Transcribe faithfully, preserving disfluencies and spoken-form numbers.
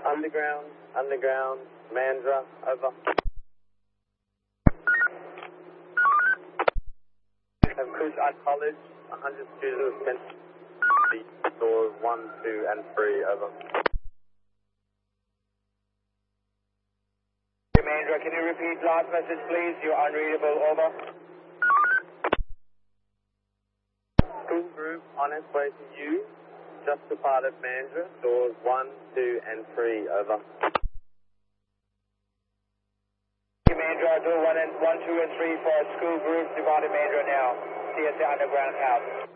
Underground, underground, Mandra, over. Have Coos Art College, one hundred students sent to doors one, two, and three, over. Mandra, can you repeat last message, please? You're unreadable, over. School group on its way to you, just departed Mandra, doors one, two, and three, over. Mandra, door one, and one, two, and three for school group, departed Mandra now. C S A Underground out.